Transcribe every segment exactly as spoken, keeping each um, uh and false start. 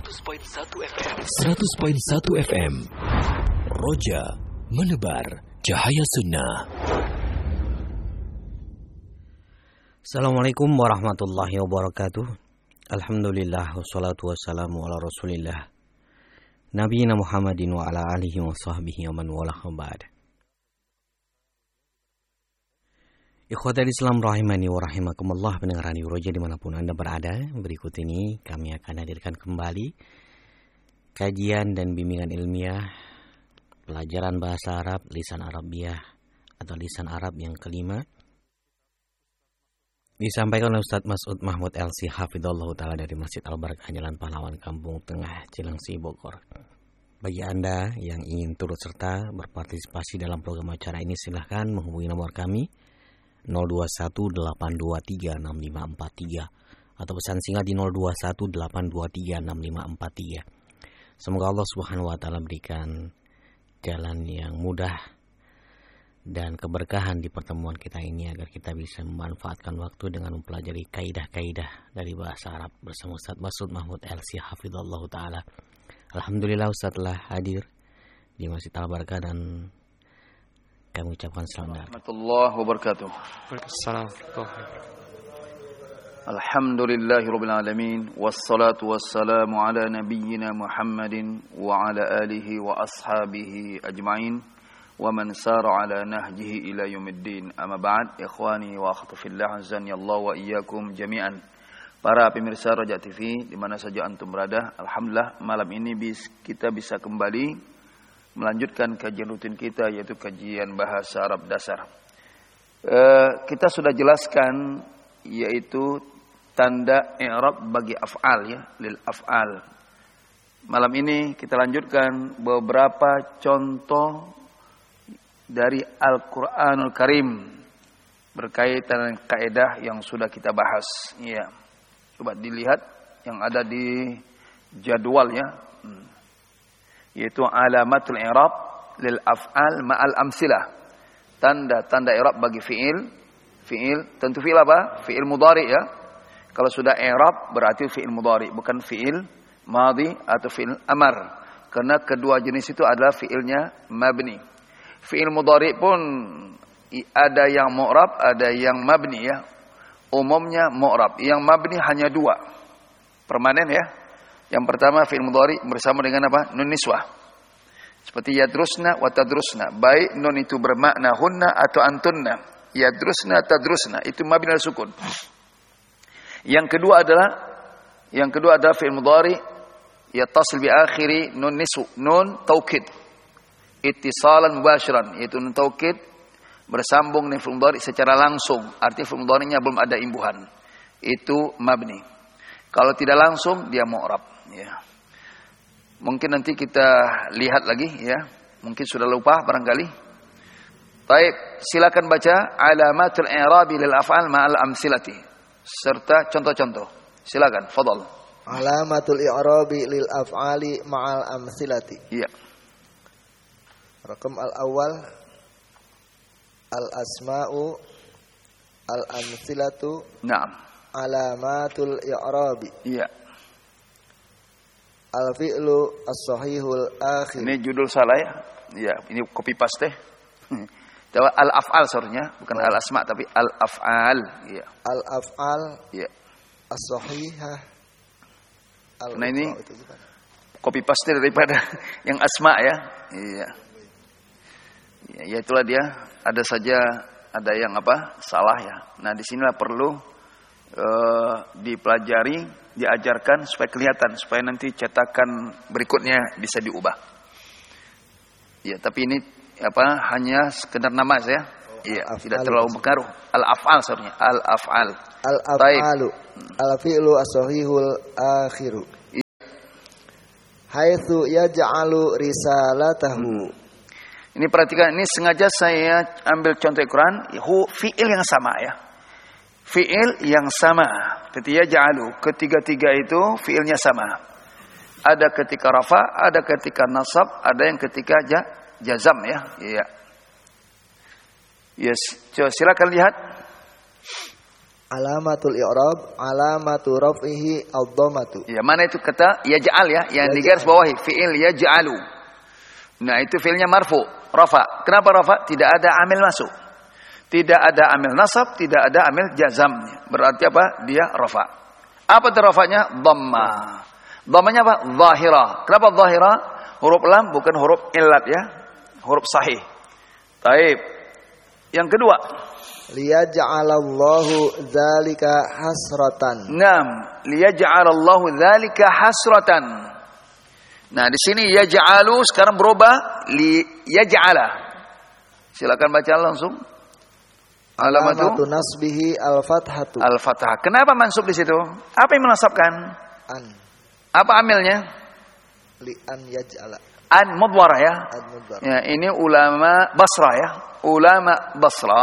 seratus koma satu F M. seratus koma satu F M. Roja menebar cahaya sunnah. Assalamualaikum warahmatullahi wabarakatuh. Alhamdulillah wassalatu wassalamu ala Rasulillah Nabiyina Muhammadin wa ala alihi wa sahbihi wa man walah ba'd. Ikhwatal Islam rahimani wa rahimakumullah, pendengar Radio Roja dimanapun Anda berada. Berikut ini kami akan hadirkan kembali kajian dan bimbingan ilmiah pelajaran bahasa Arab lisan Arabiah atau lisan Arab yang kelima, disampaikan oleh Ustaz Mas'ud Mahmud L C Hafidhullah Ta'ala dari Masjid Al-Barakah Jalan Pahlawan Kampung Tengah Cilengsi Bogor. Bagi Anda yang ingin turut serta berpartisipasi dalam program acara ini, silahkan menghubungi nomor kami nol dua satu delapan dua tiga enam lima empat tiga atau pesan singkat di nol dua satu delapan dua tiga enam lima empat tiga. Semoga Allah Subhanahu wa taala berikan jalan yang mudah dan keberkahan di pertemuan kita ini agar kita bisa memanfaatkan waktu dengan mempelajari kaidah-kaidah dari bahasa Arab bersama Ustaz Mas'ud Mahmud L C Hafidhullah Ta'ala. Alhamdulillah Ustaz telah hadir di Masjid Al-Barakah dan kami ucapkan selamat datang. Warahmatullahi wabarakatuh. Waalaikumsalam. Alhamdulillahirabbil alamin wassalatu wassalamu ala nabiyyina Muhammadin wa ala alihi wa ashabihi ajmain wa man sara ala nahjihi ila yaumiddin. Amma ba'd, ikhwani wa akhwati fillah, azani Allah wa iyyakum jami'an. Para pemirsa Roja T V di mana saja antum berada, alhamdulillah malam ini bis, kita bisa kembali melanjutkan kajian rutin kita, yaitu kajian bahasa Arab dasar. E, kita sudah jelaskan yaitu tanda i'rab bagi af'al, ya, lil af'al. Malam ini kita lanjutkan beberapa contoh dari Al-Qur'anul Karim berkaitan dengan kaidah yang sudah kita bahas. Ya. Coba dilihat yang ada di jadwalnya. Hmm. Yaitu alamatul i'rab lil af'al ma'al amsilah. Tanda-tanda i'rab bagi fi'il. Fi'il, tentu fi'il apa? Fi'il mudhari, ya. Kalau sudah i'rab berarti fi'il mudhari, bukan fi'il madhi atau fi'il amar. Karena kedua jenis itu adalah fi'ilnya mabni. Fi'il mudhari pun ada yang mu'rab, ada yang mabni, ya. Umumnya mu'rab. Yang mabni hanya dua. Permanen, ya. Yang pertama fi'il mudhari bersama dengan apa? Nun niswah. Seperti yadrusna wa tadrusna. Baik nun itu bermakna hunna atau antunna. Yadrusna tadrusna itu mabni al sukun. Yang kedua adalah yang kedua adalah fi'il mudhari yattasil bi akhiri nun nisw, nun taukid. Ittisalan mubasyiran, yaitu nun taukid bersambung dengan fi'il mudhari secara langsung. Artinya fi'il mudharinya belum ada imbuhan. Itu mabni. Kalau tidak langsung dia mu'rab. Ya. Mungkin nanti kita lihat lagi, ya. Mungkin sudah lupa barangkali. Baik, silakan baca alamatul i'rabi lil af'al ma'al amsilati serta contoh-contoh. Silakan, fadhal. Alamatul i'rabi lil af'ali ma'al amsilati. Iya. Rakam al-awwal al-asma'u al-amsilatu. Naam. Alamatul i'rabi. Iya. Al-fi'lu as-sahihul akhir. Ini judul salah, ya. Iya, ini copy paste. Al-af'al seharusnya, bukan oh. al-asma tapi al-af'al, iya. Al-af'al. Iya. As-sahihah. Al nah ini copy paste daripada yang asma, ya. Iya. Ya, ya itulah dia. Ada saja ada yang apa? Salah, ya. Nah, di sinilah perlu Uh, dipelajari, diajarkan supaya kelihatan, supaya nanti cetakan berikutnya bisa diubah. Ya, tapi ini apa? Hanya sekedar nama saya. Iya, oh, tidak terlalu berpengaruh. Al-af'al sebenarnya, al-af'al. Al-af'alu. Al-fi'lu as-sahihul akhiru. Haitsu yaj'alu risalatahu. Hmm. Ini perhatikan, ini sengaja saya ambil contoh Al-Qur'an, hu fi'il yang sama, ya. Fi'il yang sama. Ketika ja'alu, ketiga-tiga itu fi'ilnya sama. Ada ketika rafa, ada ketika nasab, ada yang ketika jazam, ya. Iya. Yes, coba silakan lihat. Alamatul i'rab, alamatu raf'ihi ad-dhammatu. Ya, mana itu kata yaj'al ya, yang di garis bawahi, fi'il yaj'alu. Nah, itu fi'ilnya marfu, rafa. Kenapa rafa? Tidak ada amil masuk. Tidak ada amil nasab, tidak ada amil jazam. Berarti apa? Dia rafa. Apa itu rafanya? Dhamma. Dhammanya apa? Zahira. Kenapa zahira? Huruf lam bukan huruf illat ya. Huruf sahih. Taib. Yang kedua, liyaj'alallahu dzalika hasratan. Naam, liyaj'alallahu dzalika hasratan. Nah, di sini yaj'alu sekarang berubah li yaj'ala. Silakan baca langsung. Alamatu, Alamatu nasbihi al-fathatu. Al-fathah. Kenapa mansub di situ? Apa yang menasabkan? An. Apa amilnya? Li an yaj'ala. An mudwarah ya. An mudwarah. Ya, ini ulama Basra ya. Ulama Basra.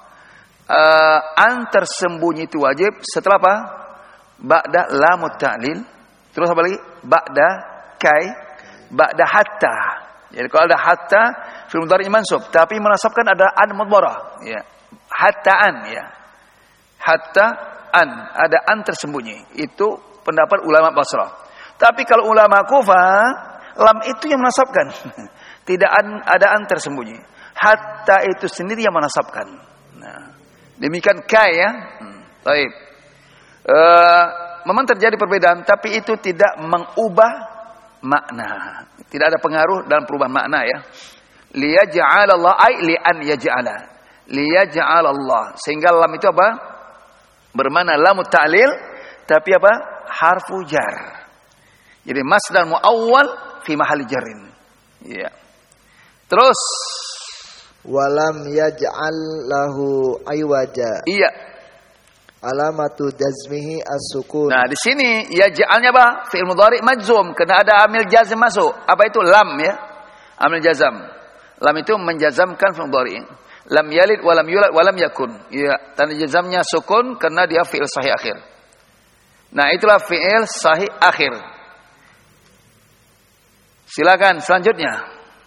Uh, an tersembunyi itu wajib setelah apa? Ba'da lamut ta'lil. Terus apa lagi? Ba'da kai. Ba'da hatta. Jadi kalau ada hatta, fi'il mudhari' mansub, tapi menasabkan ada an mudwarah. Ya. Hatta an ya. Hatta an, ada an tersembunyi. Itu pendapat ulama Basra. Tapi kalau ulama Kufah, lam itu yang menasabkan. Tidak an, ada an tersembunyi. Hatta itu sendiri yang menasabkan. Nah, demikian kai ya. Hmm, baik. Uh, memang terjadi perbedaan, tapi itu tidak mengubah makna. Tidak ada pengaruh dalam perubahan makna ya. Liyaj'alallah ay li an yaj'ala. Liyaj'alallah. Sehingga lam itu apa? Bermakna lamut ta'lil, tapi apa? Harfu jar. Jadi masdar muawwal fi mahalli jarrin. Iya. Terus walam yaj'al lahu aywaja. Iya. Alamatu jazmihi as-sukun. Nah, di sini yaj'alnya apa? Fi'il mudhari' majzum, karena ada amil jazm masuk. Apa itu? Lam ya. Amil jazam. Lam itu menjazamkan fi'il mudhari'. Lam yalid wa lam yulad wa lam yakun. Ya, tanda jazamnya sukun karena dia fi'il sahih akhir. Nah, itulah fi'il sahih akhir. Silakan selanjutnya.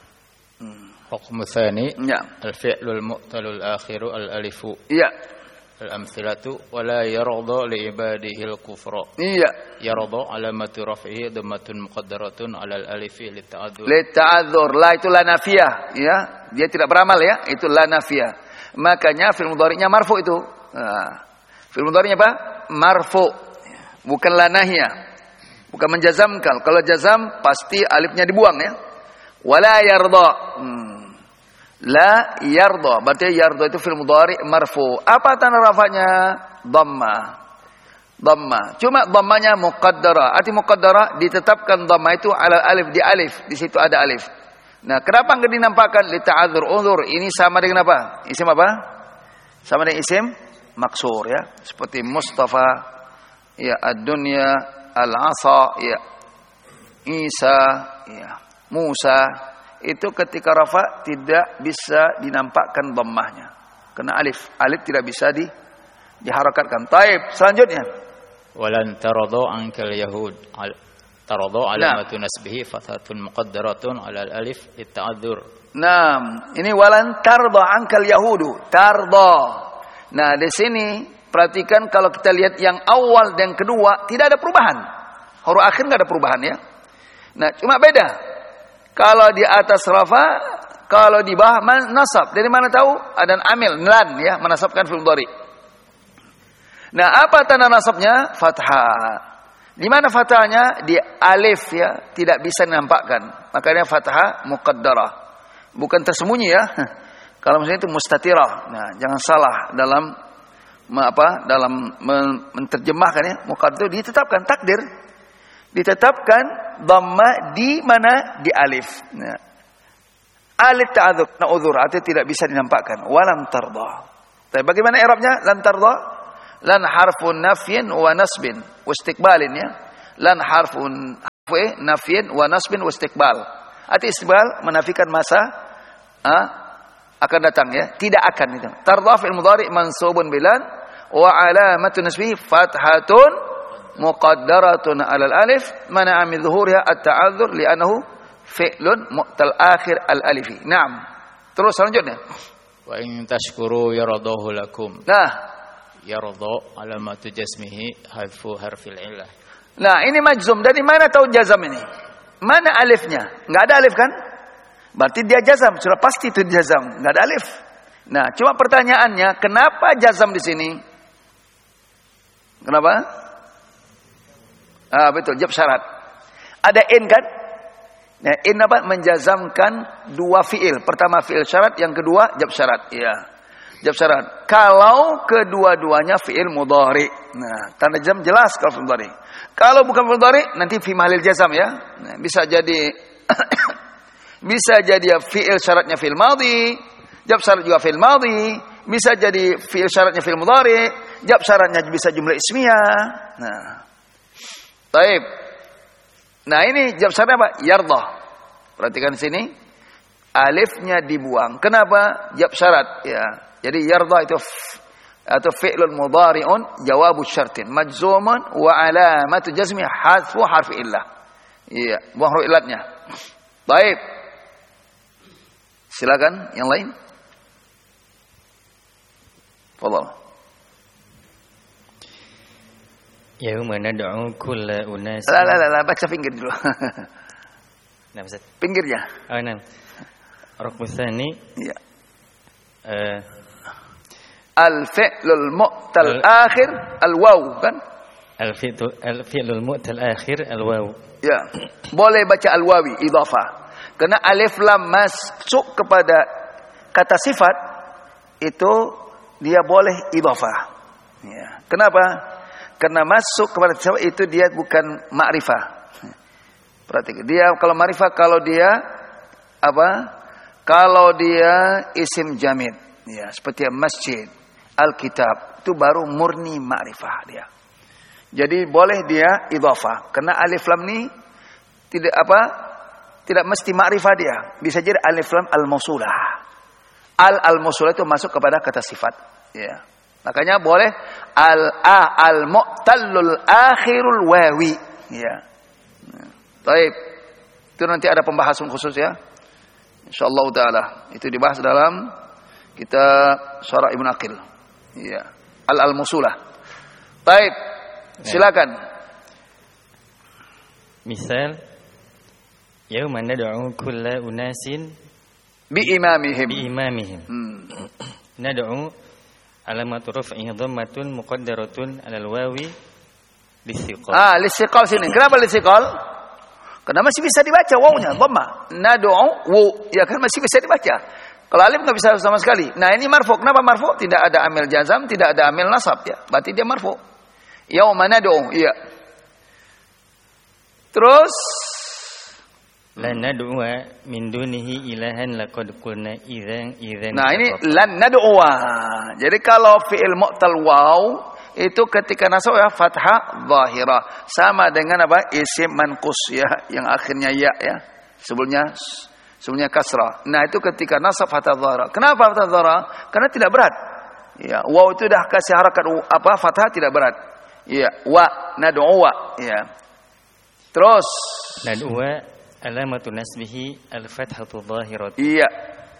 Hukm tsani. Ya. Al-fi'lul mu'talul akhiru al-alifu. Iya. Al-amthilatu wala yarda li ibadihi al-kufra. Iya. Yarda alamatu raf'ihi dhammatun muqaddaratun 'ala al-alifi lita'adzur. Lita'adzur. La itu la nafiyah, ya. Dia tidak beramal ya, itu la nafiyah. Makanya fi'il mudhari'nya marfu itu. Nah, fi'il mudhari'nya apa? Marfu. Bukan la nahiyah. Bukan menjazamkan. Kalau jazam pasti alifnya dibuang ya. Wala yarda. Hmm. La yarda. Berarti yarda itu fi'il mudhari' marfu. Apa tanda rafanya? Dhamma. Dhamma. Cuma dhammanya muqaddara. Arti muqaddara ditetapkan dhamma itu ala alif, di alif. Di situ ada alif. Nah, kenapa enggak dinampakkan li ta'adzur unzur? Ini sama dengan apa? Isim apa? Sama dengan isim maksur ya. Seperti Mustafa, ya ad-dunya, al-asa, ya Isa, ya Musa. Itu ketika rafa tidak bisa dinampakkan dhammahnya. Karena alif, alif tidak bisa di diharakatkan. Taib, selanjutnya. Walan tarada ankal yahud. Tarada alamatu nasbihi fathatun muqaddaratun 'ala al-alif lita'adzur. Nah, ini walan tarda ankal yahudu. Tarda. Nah, di sini perhatikan kalau kita lihat yang awal dan kedua tidak ada perubahan. Huruf akhir enggak ada perubahan ya. Nah, cuma beda. Kalau di atas rafa, kalau di bawah nasab. Dari mana tahu? Ada amil, lan ya, menasabkan fi'il mudhari'. Nah, apa tanda nasabnya? Fathah. Di mana fathahnya? Di alif ya, tidak bisa dinampakkan. Makanya fathah muqaddarah. Bukan tersembunyi ya. Kalau misalnya itu mustatirah. Nah, jangan salah dalam apa? Dalam menterjemahkan ya. Muqaddarah itu ditetapkan takdir. Ditetapkan dhamma di mana? Di alif. Nah, alif ta'adzur, na'udzur, artinya tidak bisa dinampakkan. Walam tarda. Tapi bagaimana i'rabnya? Lan tarda. Lan harfun nafyin wa nasbin wa istiqbalin ya. Lan harfun harfu nafyin wa nasbin wa istiqbal. Arti istiqbal menafikan masa ah, akan datang ya. Tidak akan itu. Tarda fi'il mudhari' mansubun bilan wa alamatu nasbihi fathatun muqaddaratun 'alal alif mana min zuhuriha at-ta'adzur li'annahu fi'lun mu'tal akhir al-alifi. Naam. Terus selanjutnya. Wa in tashkuru yaradahu lakum. Nah, yarda alamatu jazmihi hadfu harfil illah. Nah, ini majzum. Dari mana tahu jazam ini? Mana alifnya? Enggak ada alif kan? Berarti dia jazam. Sudah pasti itu jazam. Enggak ada alif. Nah, cuma pertanyaannya, kenapa jazam di sini? Kenapa? Ah, betul, jawab syarat. Ada in kan? Nah, in apa? Menjazamkan dua fiil. Pertama fiil syarat, yang kedua jawab syarat. Iya. Jawab syarat. Kalau kedua-duanya fiil mudhari. Nah, tanda jazam jelas kalau fiil mudhari. Kalau bukan fiil mudhari, nanti fi mahallil jazam ya. Nah, bisa jadi bisa jadi fiil syaratnya fiil madhi, jawab syarat juga fiil madhi, bisa jadi fiil syaratnya fiil mudhari, jawab syaratnya bisa jumlah ismiyah. Nah. Baik. Nah, ini jawab syaratnya apa? Yardah. Perhatikan di sini. Alifnya dibuang. Kenapa? Jawab syarat ya. Jadi yardah itu f, atau fi'lun mudhari'un jawabu syartin majzumun wa alamatu jazmi hadfu harfi illah. Iya, buang huruf illatnya. Baik. Silakan yang lain. Fadhal. Yauma nad'u kulla unas. La la la, la. Baca pinggir dulu. Nah, Ustaz. Pinggirnya. Oh, nah. Rukun tsani. Iya. Eh al-fi'lul mu'tal akhir al-waw kan? Al-fi'lu al-fi'lul mu'tal akhir al-waw. Ya. Boleh baca al-wawi idhafah. Karena alif lam masuk kepada kata sifat itu dia boleh idhafah. Ya. Kenapa? Karena masuk kepada sifat itu dia bukan ma'rifah. Perhatikan. Dia kalau ma'rifah kalau dia apa? Kalau dia isim jamid. Ya, seperti masjid, Alkitab, itu baru murni ma'rifah dia. Jadi boleh dia idhafah. Karena alif lam ni tidak apa? Tidak mesti ma'rifah dia. Bisa jadi alif lam al-mausulah. Al al-mausulah itu masuk kepada kata sifat. Ya. Makanya boleh al-a al-mu'tallul akhirul wawi. Ya. Baik. Itu nanti ada pembahasan khusus ya. Insyaallah taala. Itu dibahas dalam kitab Syarah Ibnu Aqil. Iya. Al-al-Musulah. Baik. Silakan. Misal yauma nad'u kulla unasin bi imamihim. Bi imamihim. Hmm. Nad'u alamatu raf'ihi dhammatun muqaddaratun 'alal wawi listiqal. Ah, listiqal sini. Kenapa listiqal? Karena masih bisa dibaca wawunya dhamma. Nad'u wu, ya kan masih bisa dibaca. Kalau alif enggak bisa sama sekali. Nah, ini marfu. Kenapa marfu? Tidak ada amil jazam, tidak ada amil nasab ya. Berarti dia marfu. Yauma nad'u, iya. Terus lan nad'u min dunihi ilahan laqad qulna idzan idzan. Nah, ini lan nad'u. Jadi kalau fi'il mu'tal waw itu ketika nasab ya fathah zahirah. Sama dengan apa? Isim manqus ya, yang akhirnya ya ya. Sebelumnya sebelumnya kasrah. Nah, itu ketika nasab fathah zahirah. Kenapa fathah zahirah? Karena tidak berat. Ya, waw itu dah kasih harakat apa? Fathah tidak berat. Ya, wa nad'u wa ya. Terus nad'u alamatu nasbihi al-fathatu zahiratu. Iya.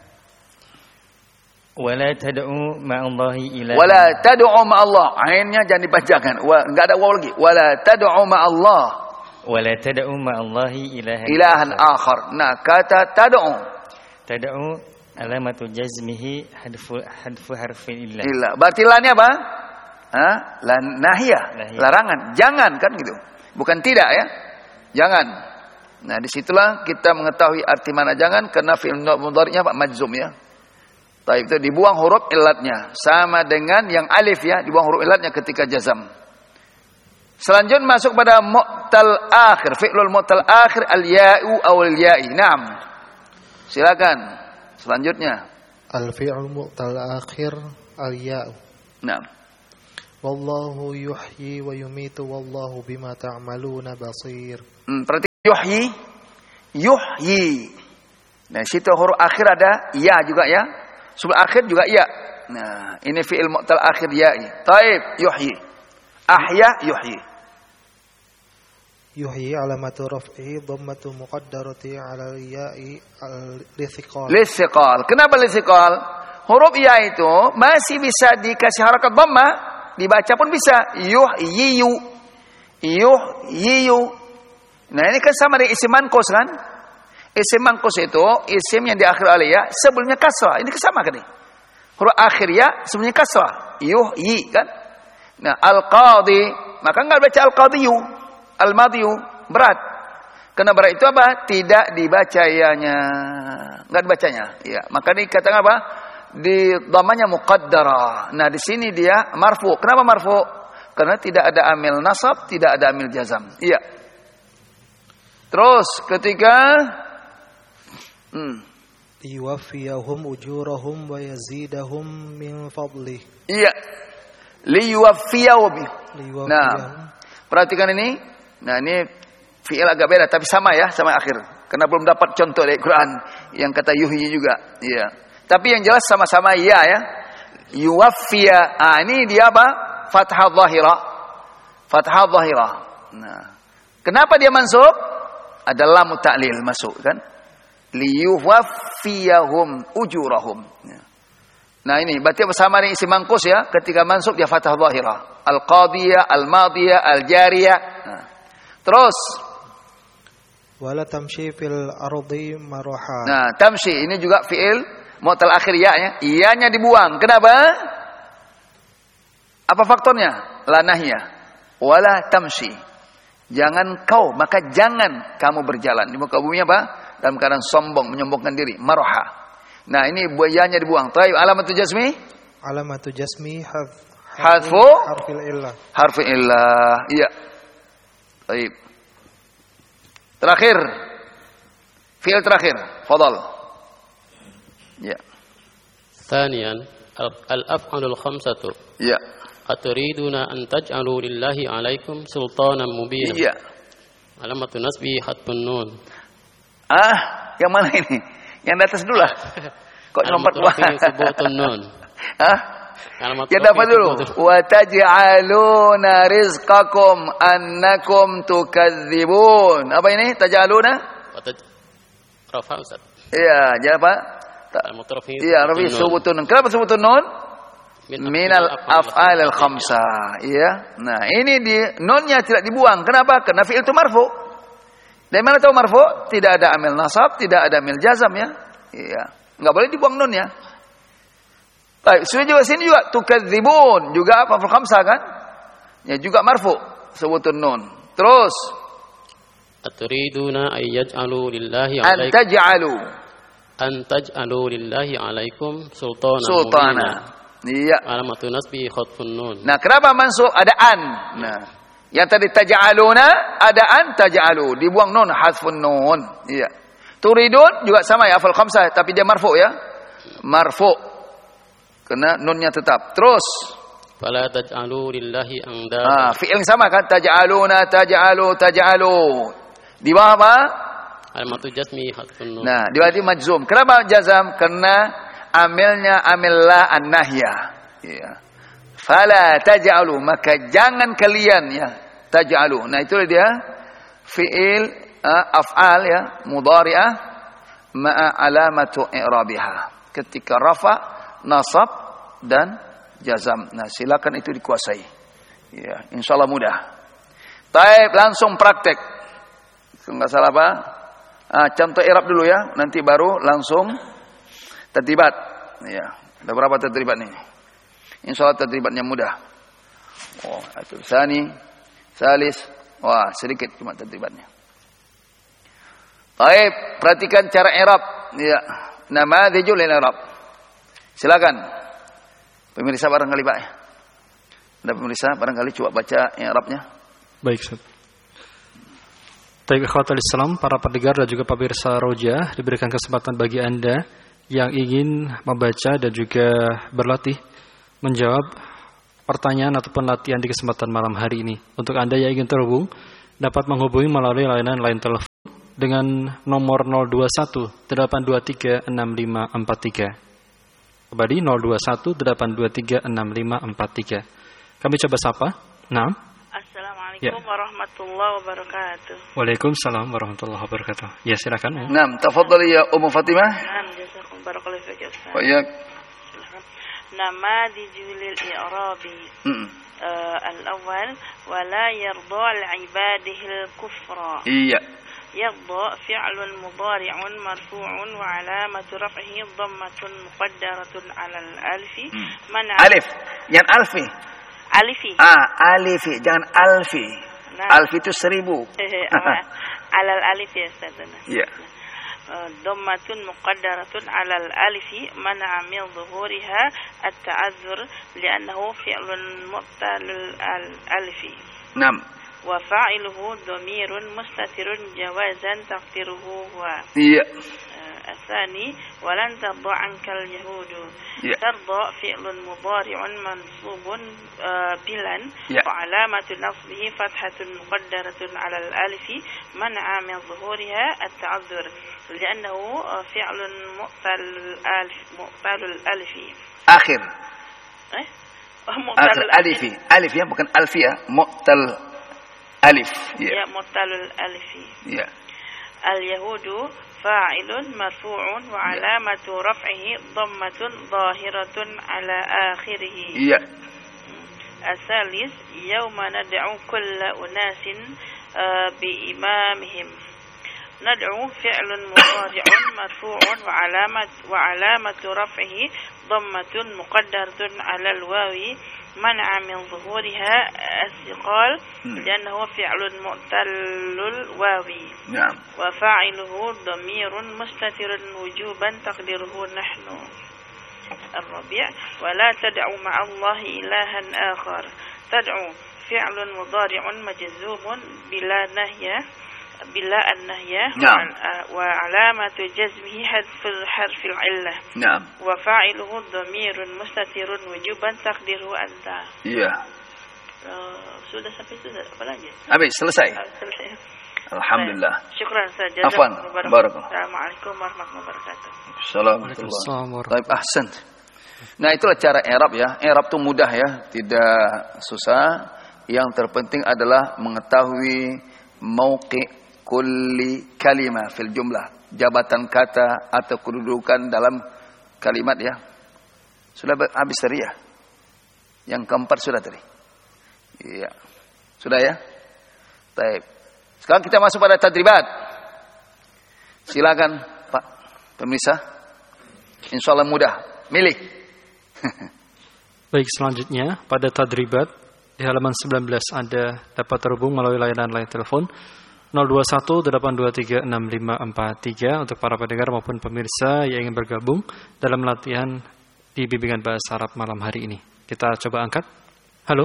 Wala tad'u ma'allahi ilahan. Wala tad'u ma'allah. Ainnya jangan dipanjangkan. Enggak ada waw lagi. Wala tad'u ma'allah. Wala tad'u ma'allahi ilahan. Ilahan akhar. Nah, kata tad'u. Tad'u alamatu jazmihi hadfu hadfu harfi illah. Illa. Berarti lannya apa? Hah? Lan nahiyah. Larangan. Jangan kan gitu. Bukan tidak ya. Jangan. Nah, disitulah kita mengetahui arti mana jangan karena fi'il mudhari'nya Pak majzum ya. Taib itu dibuang huruf illatnya sama dengan yang alif ya, dibuang huruf illatnya ketika jazam. Selanjutnya masuk pada mu'tal akhir, fi'lul mu'tal akhir al-ya'u aw al-ya'i. Naam. Silakan. Selanjutnya al-fi'lul mu'tal akhir al-ya'u. Naam. Wallahu yuhyi wa yumitu wallahu bima ta'maluna basir. Hmm, berarti yuhyi yuhyi. Nah, situ huruf akhir ada ya juga ya. Sebelum akhir juga ya. Nah, ini fi'il mu'tal akhir ya'i. Taib, yuhyi. Ahya yuhyi. Yuhyi alamatu raf'i dhammatu muqaddarati 'ala ya'i al-lithiqal. Lithiqal. Kenapa lithiqal? Huruf ya itu masih bisa dikasih harakat dhamma dibaca pun bisa. Yuhyiyu. Yuhyiyu. Nah ini kan sama dengan isim manqus kan? Isim manqus itu isim yang diakhiri oleh ya sebelumnya kasrah. Ini sama kan nih? Huruf akhir ya sebelumnya kasrah. Yuhyi kan? Nah al-qadhi, maka enggak baca al-qadhiyu. Al-madhiyu berat. Karena berat itu apa? Tidak dibaca ianya. Enggak dibacanya. Ya, maka dikatakan apa? Di dhammanya muqaddara. Nah, di sini dia marfu. Kenapa marfu? Karena tidak ada amil nasab, tidak ada amil jazam. Iya. Terus ketika hmm. liyuwaffiyahum ujurahum wa yazidahum min fadlih. Iya. Liyuwaffiyahum. Nah, perhatikan ini. Nah, ini fi'il agak beda tapi sama ya, sama akhir. Karena belum dapat contoh dari Quran yang kata yuhyi juga. Iya. Tapi yang jelas sama-sama iya ya. Yuwaffiya. Ah, ini dia apa? Fathah zahira. Fathah zahira. Nah, kenapa dia mansub? Ada lam ta'lil masuk kan? Liyuwaffiyahum ujurahum. Nah, ini berarti bersama dengan isim manqus ya, ketika mansub dia fathah zahira. Al-qadiyah, al-madiyah, al-jariyah. Nah. Terus wala tamshi fil ardi maraha. Nah, tamshi ini juga fi'il mu'tal akhir ya-nya. Iyanya dibuang. Kenapa? Apa faktornya? La nahya. Wala tamshi. Jangan kau, maka jangan kamu berjalan. Di muka bumi apa? Dalam keadaan sombong, menyombongkan diri. Maraha. Nah, ini buayanya dibuang. Taib alamatu jazmi? Alamatu jazmi hadf hadfu harfil illah. Harfil illah. Iya. Taib. Terakhir. Fi'il terakhir. Fadal. Ya. ثانيا الأفعال الخمسة. Ya. أتريدون أن تجعلوا لله عليكم سلطانا مبينا. Iya. علامة نصبه حذف النون. Ah, yang mana ini? Yang di atas dulu lah. Kok nomor dua? Subutun nun. Ah? Yang dapat dulu. Wa taj'aluna rizqakum annakum tukadzibun. Apa ini? Taj'aluna? Rafa Ustaz. Iya, jadi apa? Iya, rafi subutun nun. Kenapa subutun nun? Minal af'al al-khamsah. Iya. Nah, ini di nunnya tidak dibuang. Kenapa? Karena fi'il itu marfu. Dari mana tahu marfu? Tidak ada amil nasab, tidak ada amil jazam ya. Iya. Enggak boleh dibuang nunnya. Baik, sudah juga sini juga tukadzibun, juga apa af'al khamsah kan? Ya juga marfu, sebutun nun. Terus Aturiduna ay yaj'alu lillahi 'alaikum an taj'alu an taj'alu lillahi 'alaikum sultanan sultana. Iya. Alamatu nasbi khatfun nun. Nah, kenapa mansub ada an? Nah, yang tadi taj'aluna ada an taj'alu, dibuang nun hasfun nun. Iya. Turidun juga sama ya af'al khamsah tapi dia marfu ya. Marfu. Karena nunnya tetap. Terus fala taj'alu lillahi anda. Ah, fi'il sama kan? Taj'aluna taj'alu taj'alu. Di bawah apa? Alamatu jazmi hadfun nun. Nah, di bawah majzum. Kenapa jazam? Karena amilnya amillah an-nahya. Ya. Fala taj'alu, maka jangan kalian ya taj'alu. Nah, itu dia fi'il uh, af'al ya, mudhari'ah ma'a alamatu i'rabiha. Ketika rafa, nasab dan jazam. Nah, silakan itu dikuasai. Ya, insyaallah mudah. Baik, langsung praktek. Enggak salah apa? Ah, contoh i'rab dulu ya, nanti baru langsung tadribat. Ya, ada berapa tadribat nih? Insyaallah tadribatnya mudah. Oh, itu sani, salis. Wah, sedikit cuma tadribatnya. Baik, perhatikan cara i'rab. Ya, namadzijul i'rab. Silakan. Pemirsa barangkali Pak. Ada pemirsa barangkali coba baca i'rabnya. Baik, Ustaz. Baik, ikhwatul Islam, para pendengar dan juga pemirsa Roja, diberikan kesempatan bagi Anda yang ingin membaca dan juga berlatih menjawab pertanyaan ataupun latihan di kesempatan malam hari ini. Untuk Anda yang ingin terhubung, dapat menghubungi melalui layanan line telepon dengan nomor nol dua satu delapan dua tiga enam lima empat tiga. Kembali nol dua satu delapan dua tiga enam lima empat tiga. Kami coba sapa. Nah. Assalamualaikum ya. warahmatullahi wabarakatuh. Waalaikumsalam warahmatullahi wabarakatuh. Ya, silakan. Ya. Naam, tafadhali ya Ummu Fatimah. Naam, jazakum barakallahu fiik ya Ustaz. Wa yak. Nama di julil i'rabi. Hmm. uh, al-awwal wala yarda al-ibadihil kufra. Iya. Yarda fi'lun mudhari'un marfu'un wa 'alamatu raf'ihi dhammatun muqaddaratun 'ala al-alfi. Man Alif. Jangan alfi. Alifi. Ah, alifi, jangan alfi. Nah. Alfi itu seribu. Alal alif ya Ustaz. Iya. Dhammatun muqaddaratun 'ala al-alifi man'a min dhuhuriha at-ta'azzur li'annahu fi'lun mu'talul al-alifi. Naam. Wa fa'iluhu dhamirun mustatirun jawazan taqdiruhu huwa. Iya. الثاني ولن ترضى عنك اليهود. Yeah. ترضى فعل مضارع منصوب بلا yeah. وعلامة نصبه فتحة مقدرة على الألف منع من ظهورها التعذر لأنه فعل مؤتل الألف مؤتل الألف آخر eh? آخر ألف ألف ya bukan alfi ya mu'tal alif ya yeah. مؤتل الألف ya yeah. اليهود فاعل مرفوع وعلامة رفعه ضمة ظاهرة على آخره. Iya. الثالث يوم ندعو كل أناس بإمامهم. ندعو فعل مضارع مرفوع وعلامة وعلامة رفعه ضمة مقدرة على الواو منع من ظهورها الثقال لأنه فعل معتل الواو. نعم. وفاعله ضمير مستتر وجوبا تقديره نحن. الرابع ولا تدعو مع الله إلها آخر. تدعو فعل مضارع مجزوم بلا نهي بلا النهي. نعم. وعلامة جزمه حذف حرف العلة. نعم. وفاعله ضمير مستتر وجوبا تقديره أنت. Iya. Uh, sudah sampai itu apa lagi? Habis selesai. Uh, selesai. Alhamdulillah. Syukran saja. Afwan. Barakallahu. Assalamualaikum warahmatullahi wabarakatuh. Assalamualaikum. Baik, ahsan. Nah, itulah cara i'rab ya. I'rab itu mudah ya, tidak susah. Yang terpenting adalah mengetahui mauqi' kulli kalimah fil jumlah, jabatan kata atau kedudukan dalam kalimat ya. Sudah habis tadi ya? Yang keempat sudah tadi. Iya. Sudah ya? Baik. Sekarang kita masuk pada tadribat. Silakan Pak pemirsa. Insyaallah mudah. Milih. Baik, selanjutnya pada tadribat di halaman sembilan belas Anda dapat terhubung melalui layanan line telepon nol dua satu delapan dua tiga enam lima empat tiga untuk para pendengar maupun pemirsa yang ingin bergabung dalam latihan di bimbingan bahasa Arab malam hari ini. Kita coba angkat. Halo.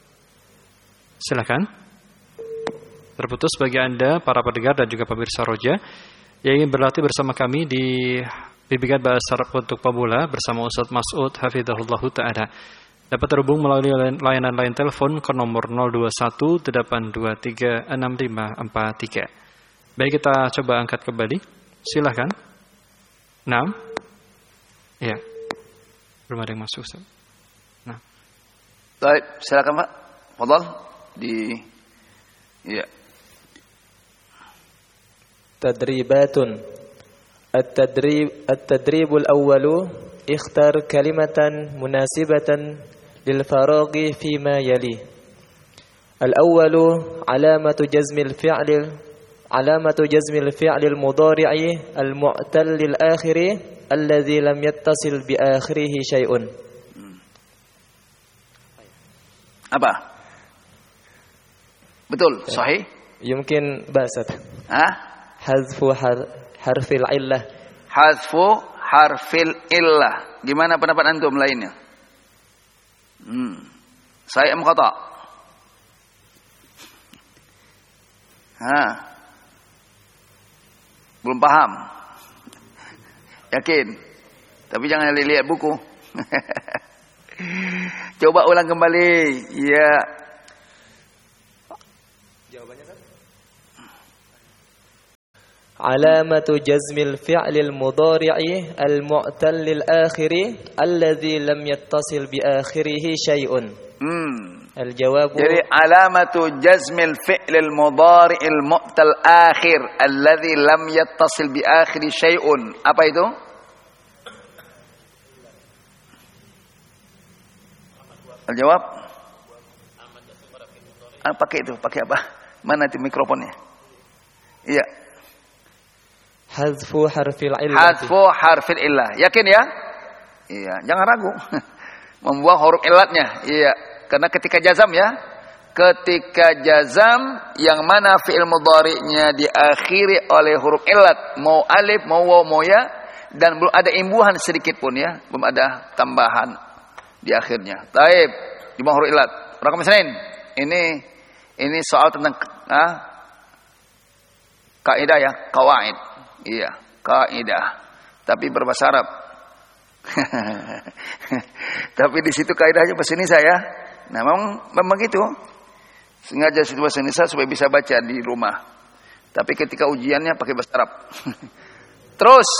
Silakan. Terputus bagi Anda para pendengar dan juga pemirsa Roja yang ingin berlatih bersama kami di bimbingan bahasa Arab untuk pemula bersama Ustaz Mas'ud hafizahullah taala. Dapat terhubung melalui layanan line telepon ke nomor nol dua satu delapan dua tiga enam lima empat tiga. Baik, kita coba angkat kembali. Silahkan. Nah. Ya. Belum ada yang masuk, Ustaz. Nah. Baik, silakan Pak. Fadhal di ya. Tadribatun. At-tadrib at-tadribul awwalu ikhtar kalimatan munasibatan للفراغ فيما يلي. الأول علامة جزم الفعل علامة جزم الفعل المضارع المعتل الآخر الذي لم يتصل بآخره شيء. Apa? Betul, sahih? يمكن باسط. Hah? حذف حرف العلة. Hazfu harfil illah. Gimana pendapat antum lainnya? Hmm. Saya am khata. Ha. Belum paham. Yakin. Tapi jangan lihat buku. Coba ulang kembali. Ya. Jawabannya kan? علامة جزم الفعل المضارع المعتل الآخر الذي لم يتصل بآخره شيء. Hmm. الجواب. Jadi alamatu jazmil fi'lil mudhari'il mu'tal akhir alladhi lam yattasil bi akhiri syai'un. Apa itu? Al-jawab? Ah, pakai itu, pakai apa? Mana itu mikrofonnya? Iya. Hazfu harfil illah. Hazfu harfil illah. Yakin ya? Iya, jangan ragu. Membuang huruf illatnya. Iya, karena ketika jazam ya. Ketika jazam yang mana fi'il mudhari'nya diakhiri oleh huruf illat, mau alif, mau waw, mau ya, dan belum ada imbuhan sedikit pun ya, belum ada tambahan di akhirnya. Taib, di bawah huruf illat. Rakam Senin. Ini ini soal tentang ah, kaidah ya, kawaid. Iya, kaidah. Tapi berbahasa Arab. Tapi di situ kaidahnya bahasa Indonesia ya. Nah, memang memang gitu. Sengaja situ bahasa Indonesia supaya bisa baca di rumah. Tapi ketika ujiannya pakai bahasa Arab. Terus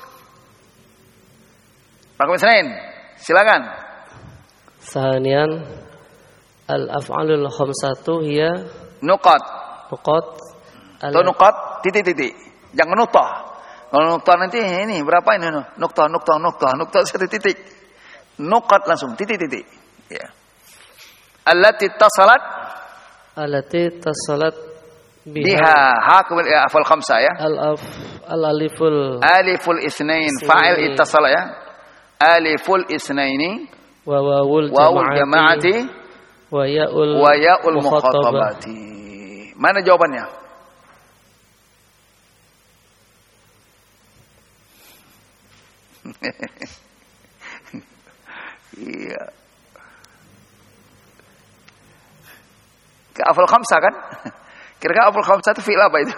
Pak Komisarin, silakan. Sanian al-af'alul khamsatu hiya nuqat. Nuqat. Atau nuqat titik-titik. Jangan nuqtah. Kalau nuqtah nanti ini berapa ini? Nuqtah, nuqtah, nuqtah, nuqtah satu titik. Nuqat langsung titik-titik. Ya. Allati tasalat allati tasalat biha, biha ha kemudian afal khamsa ya. Al-af al-aliful aliful isnain fa'il ittasala ya. Aliful isnaini wa wawul jama'ati wa ya'ul wa ya'ul mukhatabati. Mana jawabannya? Iya. Ke afal khamsa kan? Kira-kira afal khamsa itu fi'il apa itu?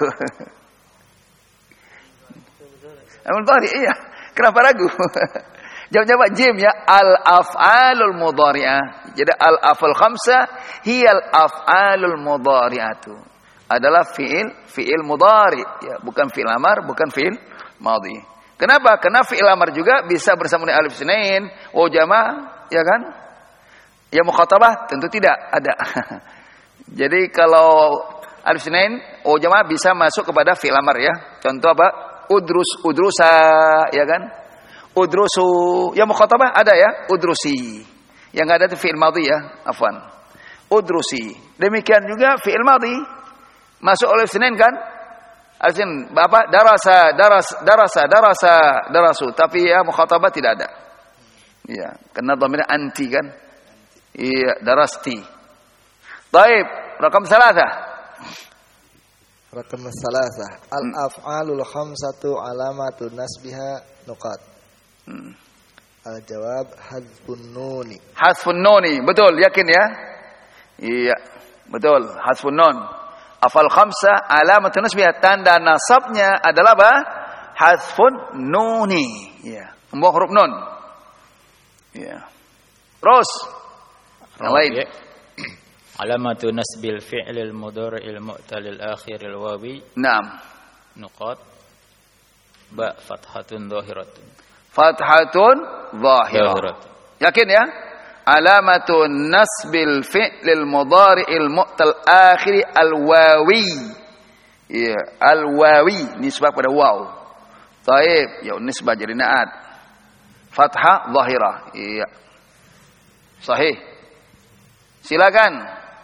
Amal mudhari, iya. Kenapa ragu? Jawab-jawab jim ya, al-af'alul mudhari'ah. Jadi al-afal khamsa hiyal af'alul mudhari'atu. Adalah fi'il, fi'il mudhari, ya, bukan fi'il amar, bukan fi'il madhi. Kenapa? Karena fi'il amar juga bisa bersama dengan alif sinain, wa jama', ya kan? Ya mukhatabah tentu tidak ada. Jadi kalau alif sinain, wa jama' bisa masuk kepada fi'il amar ya. Contoh apa? Udrus, udrusa, ya kan? Udrusu, ya mukhatabah ada ya, udrusi. Yang enggak ada itu fi'il madhi ya, afwan. Udrusi. Demikian juga fi'il madhi masuk oleh Senin kan? Alif apa? Darasa, daras, darasa, darasa, darasu. Tapi ya mukhatabah tidak ada. Iya, karena dhamirnya anti kan? Iya, darasti. Baik, rakam salasa. Rakam salasa. Al-af'alul khamsatu alamatu nasbiha nuqat. Hmm. Al-jawab hadfun nuni. Hadfun nuni, betul, yakin ya? Iya, betul, hadfun nun. Afal khamsa alamatun nasbihah, tanda nasabnya adalah apa? Hadfun nuni. Ya, membuang huruf nun. Ya. Terus yang lain. Alamatu nasbil fi'lil mudhari'il mu'talil akhiril wawi. Naam. Nuqat ba fathatun dhahiratun. Fathatun dhahiratun. Yakin ya? Alamatu nasbil fi'lil mudhari'il mu'tal akhiri al-wawi. Ya, al-wawi nisbah pada waw. Taib, ya nisbah jadi naat. Fathah dhahirah. Iya. Sahih. Silakan.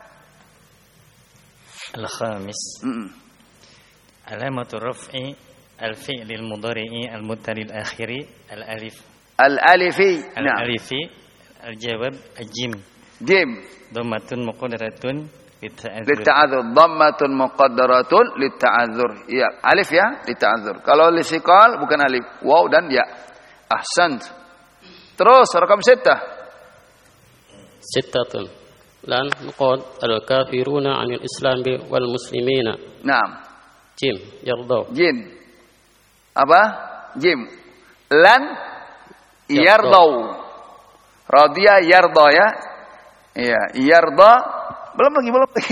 Al-khamis. Mm. Alamatu raf'i al-fi'lil mudhari'i al-muttalil akhiri al-alif. Al-alifi. Al-alifi. Al-jawab al-jim. Jim. Dhammatun muqaddaratun litta'adzur. Litta'adzur. Dhammatun muqaddaratun litta'adzur. Iya, alif ya, litta'adzur. Kalau lisikal bukan alif, waw dan ya. Ahsant. Terus rakam sittah. Sittatun. Lan nuqad al-kafiruna 'anil islam wal muslimina. Naam. Jim, yardaw. Jim. Apa? Jim. Lan yardaw. Radhiya yarda ya. Iya, yarda belum lagi belum lagi.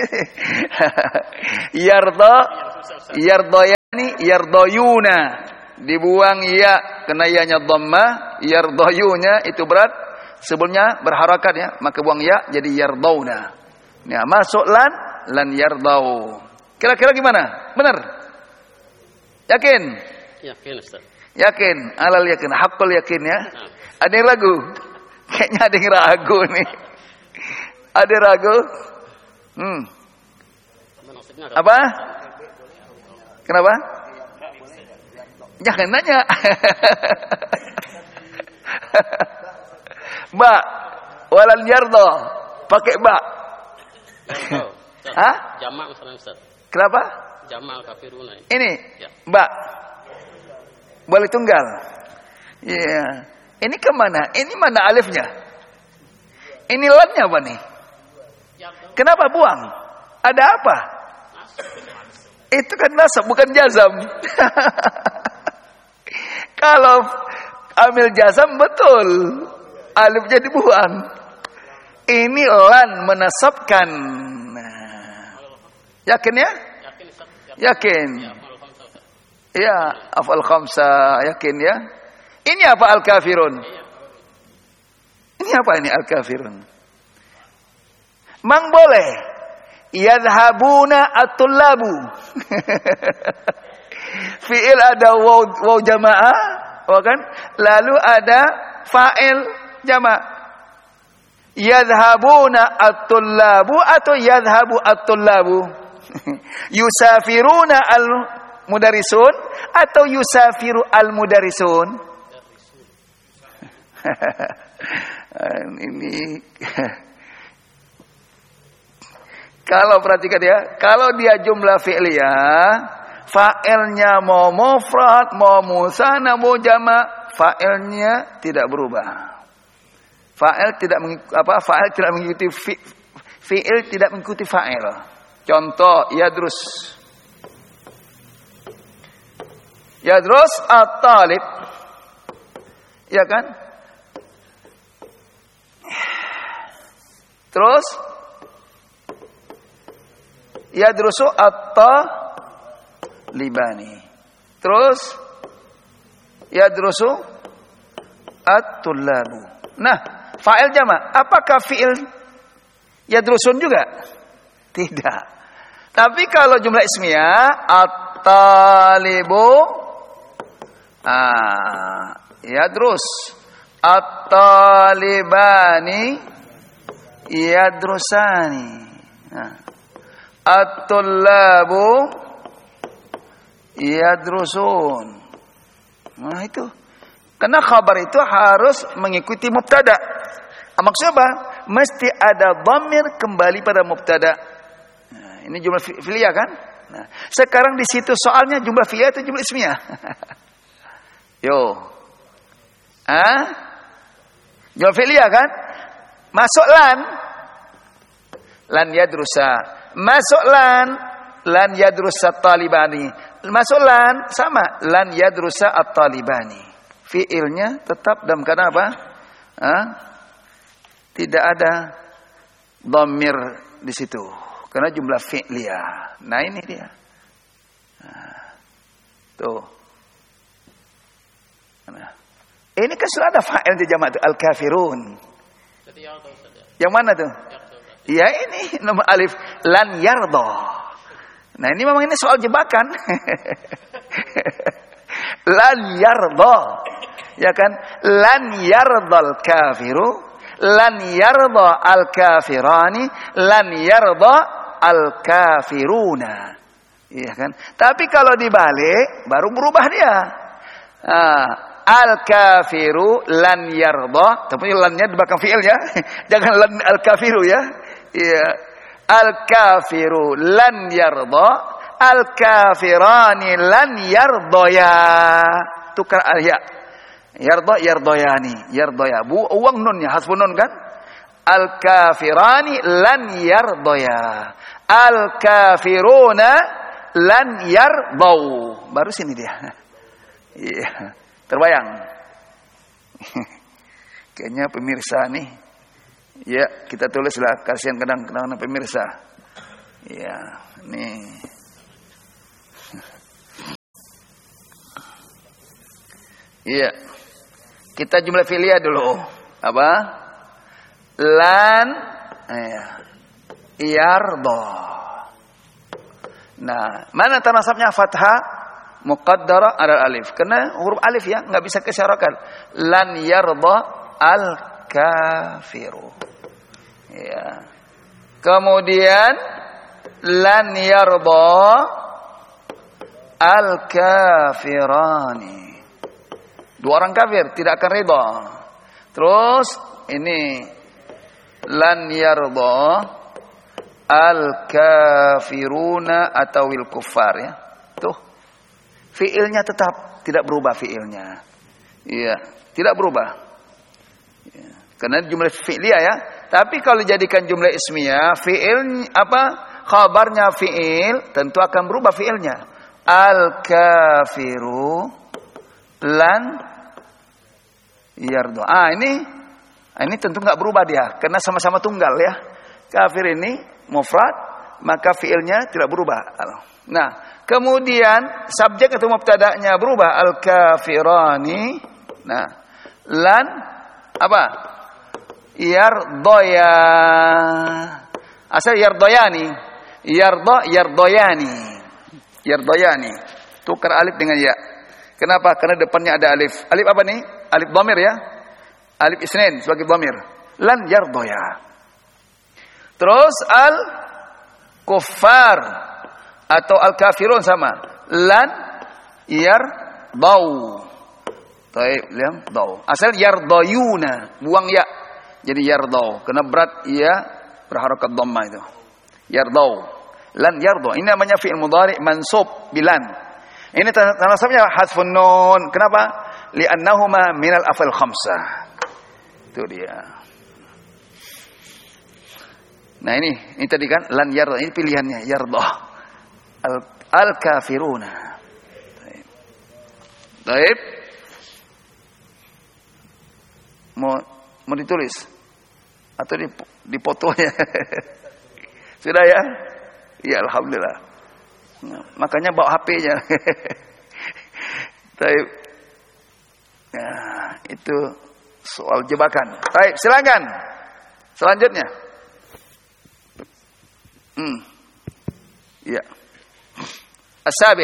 Yarda yardayani yardayuna. Dibuang ya kena ya-nya dhammah, yardayunya itu berat. Sebelumnya berharakat ya, maka buang ya jadi yardauna. Ya, masuk lan lan yardau. Kira-kira gimana? Benar? Yakin? Yakin Ustaz. Yakin, alal yakin, haqqul yakin ya. Nah. Ada yang ragu? Kayaknya ada yang ragu nih. Ada yang ragu? Hmm. Apa? Kenapa? Jangan nanya. Ba, walal yardo, pakai ba. Hah? Jamak misalnya Ustaz. Kenapa? Jamak kafiruna. Ini, ya. Ba. Boleh tunggal. Iya. Yeah. Ini kemana? Ini mana alifnya? Ini lannya apa nih? Kenapa buang? Ada apa? Itu kan nasab, bukan jazam. Kalau ambil jazam betul, alifnya dibuang. Ini lan menasabkan. Yakin ya? Yakin. Ya, afal khamsa, yakin ya? Ini apa al-kafirun? Ini apa ini al-kafirun? Mang boleh. Yadhabuna at-tullabu. Fi'il ada waw, waw jamaah, kan? Lalu ada fa'il jama'. Yadhabuna at-tullabu atau yadhabu at-tullabu. Yusafiruna al-mudarisun atau yusafiru al-mudarisun. Ini kalau perhatikan ya, kalau dia jumlah fi'liyah, fa'ilnya mau mufrad, mau musanna, mau jama', fa'ilnya tidak berubah. Fa'il tidak mengikuti apa? Fa'il tidak mengikuti fi, fi'il tidak mengikuti fa'il. Contoh yadrus. Yadrus at-talib. Ya kan? Terus yadrusu at-talibani. Terus yadrusu at-tullabu. Nah, fa'il jama', apakah fi'il yadrusun juga? Tidak. Tapi kalau jumlah ismiyah at-talibu ah, yadrus, at-talibani yadrusani. Nah, at-tullabu yadrusun. Nah itu. Karena khabar itu harus mengikuti mubtada. Maksudnya apa? Mesti ada dhamir kembali pada mubtada. Nah, ini jumlah fi'liyah kan? Nah, sekarang di situ soalnya jumlah fi'liyah itu jumlah ismiyah. Yo. Ah? Jumlah fi'liyah kan? Masuk lan. Lan yadrusa. Masuk lan. Lan yadrusa at-talibani. Masuk lan sama. Lan yadrusa at-talibani. Fi'ilnya tetap dalam keadaan apa? Hah? Tidak ada dhamir di situ. Karena jumlah fi'liyah. Nah ini dia. Nah, tuh. Nah. Ini kan sudah ada fa'il di jama' itu. Al-kafirun. Yang mana tuh? Ya ini nomor alif. Lan yardo. Nah ini memang ini soal jebakan. Lan yardo. Ya kan? Lan yardal kafiru, lan yarda al kafirani, lan yarda al kafiruna. Iya kan? Tapi kalau dibalik baru berubah dia. Nah, al kafiru lan yarda, tapi lannya di belakang fi'il ya. Jangan lan al kafiru ya. Iya. Al kafiru lan yarda, al kafirani lan yardaya. Tukar al ya. Yardo yardoyani, yardoya. Bu uang nunnya, hasbun nun kan? Al kafirani lan yardoya. Al kafiruna lan yardau. Baru sini dia. Iya, terbayang. Kayaknya pemirsa nih. Ya, kita tulislah kasihan kadang-kadang pemirsa. Iya, nih. Iya. Kita jumlah fi'liyah dulu. Apa? Lan ya. Yardo. Nah, mana tanasabnya fathah muqaddara ala alif. Karena huruf alif ya, enggak bisa kesyarakat. Lan yardo al kafiru. Ya. Kemudian lan yarda al-kafirani. Dua orang kafir tidak akan ridha. Terus ini lan yarda al-kafiruna atau il kuffar ya. Tuh. Fiilnya tetap tidak berubah fiilnya. Iya, tidak berubah. Ya. Karena jumlah fi'liyah ya. Tapi kalau dijadikan jumlah ismiyah, fiil apa? Khabarnya fiil tentu akan berubah fiilnya. Al-kafiru lan yardo. Ah ini, ini tentu nggak berubah dia, karena sama-sama tunggal ya. Kafir ini mufrad, maka fiilnya tidak berubah. Nah, kemudian subjek atau mubtada'nya berubah. Al-kafirani. Nah, lan apa? Yardoya. Asal yardoyani. Yardo yardoyani. Yardoyani. Tukar alif dengan ya. Kenapa? Karena depannya ada alif. Alif apa nih? Alif dhamir ya. Alif isnin sebagai dhamir. Lan yardoya. Terus al kuffar atau al kafirun sama. Lan yardau. Baik, lihat dau. Asal yardoyuna, buang ya. Jadi yardau. Kena berat ia berharakat dhamma itu. Yardau. Lan yardo. Ini namanya fi'il mudhari' mansub bilan. Ini tanasabnya hadfun nun. Kenapa? Li'annahuma minal afal khamsah. Itu dia. Nah ini, ini tadi kan lan yardo. Ini pilihannya yardo. Al, al kafiruna. Baik. Baik. Mau mau ditulis atau dipoto ya? Sudah ya? Ya alhamdulillah. Nah, makanya bawa H P-nya. Baik. Nah, itu soal jebakan. Baik, silakan. Selanjutnya. Hmm. Ya. As-sabi'.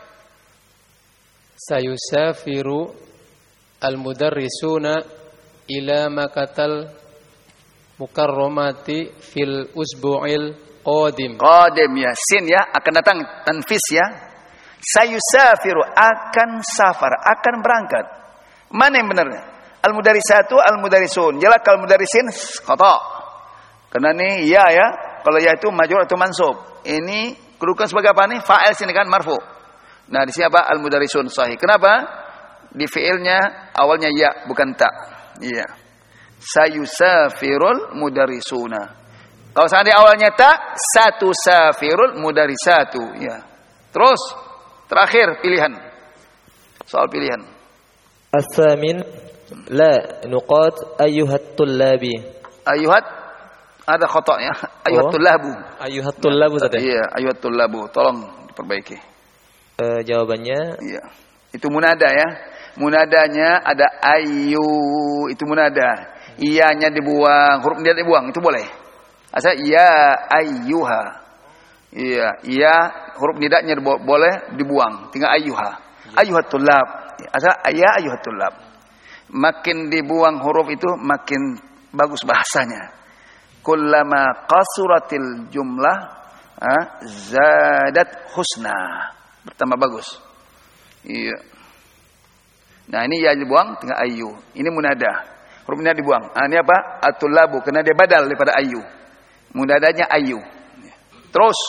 Sayusafiru al-mudarrisuna ila makatal mukarramati fil usbu'il qadim. Qadim ya, sin ya, akan datang tanfis ya. Sayusafiru akan safar, akan berangkat. Mana yang benarnya? Al-mudarisatu al-mudarisun. Jelas kalau mudarisin khata. Karena ini ya ya, kalau ya itu majrur atau mansub. Ini kedudukan sebagai apa nih? Fa'il sini kan marfu. Nah, di sini apa? Al-mudarisun sahih. Kenapa? Di fi'ilnya awalnya ya bukan ta. Iya. Sayusafirul mudarisuna. Kalau seandainya awalnya ta, satu safirul mudarisatu. Ya. Terus terakhir pilihan. Soal pilihan. As-samin la nuqat ayyuhat tullabi. Ayyuhat ada khotaknya. Ayyuhat tullabu. Ayyuhat tullabu tadi. Iya, ayyuhat tullabu. Tolong diperbaiki. Uh, jawabannya iya. Itu munada ya. Munadanya ada ayu, itu munada. Iyanya dibuang, huruf nida dibuang, itu boleh. Asal ya ayyuha. Iya, iya huruf nidanya boleh dibuang, tinggal ayyuha. Ayyuhat tullab. Asal ya ayyuhat tullab. Makin dibuang huruf itu makin bagus bahasanya. Kullama qasuratil jumlah ah, zadat husna. Bertambah bagus. Iya. Nah ini ya dibuang tinggal ayu. Ini munada. Huruf nida dibuang. Ah, ini apa? At-tullabu karena dia badal daripada ayu. Munadanya ayu. Terus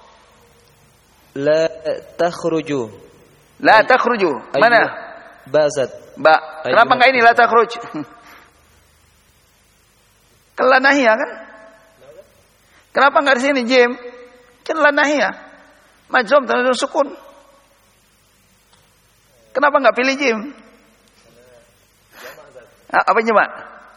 la takhruju. La takhruju. Mana? Bazat. Ba. Kenapa enggak ini la takhruj? Kan la nahiyah kan? Kenapa enggak di sini jim? Kan la nahiyah. Majzum tanpa sukun. Kenapa enggak pilih jim? Apa jama'?